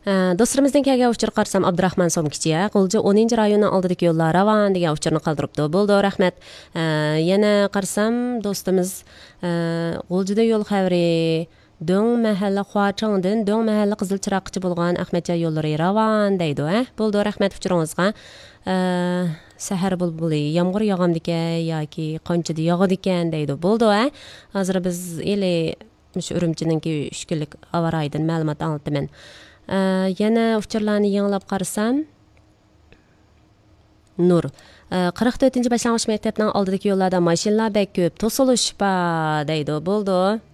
Do'stlarimizdan kelgan uchur qarsam Abdurahmon Somkichiya G'ulji 10 rayonning oldidagi yo'llar ravon degan uchurni qoldiribdi. Bo'ldi, rahmat. Yana qarsam do'stimiz G'uljida yo'l xavri Döng mahalla Xuachangdan Döng mahalla Qizil Chiroqchi bo'lgan Ahmadjon yo'llari ravon deydi, Bo'ldi, rahmat uchuringizga. Sahar bulbuli yomg'ir yog'amdika yoki qanchada yog'adi ekan deydi. Bo'ldi, Hozir biz eli shu Urumchininki 3 kunlik avaraydan ma'lumot oldim. Yana uchurlarni yanglab qarasam Nur 44-boshlang'ich maktabning oldidagi yo'llarda mashinalar bek ko'p, to'silish bor deydi. Bo'ldi.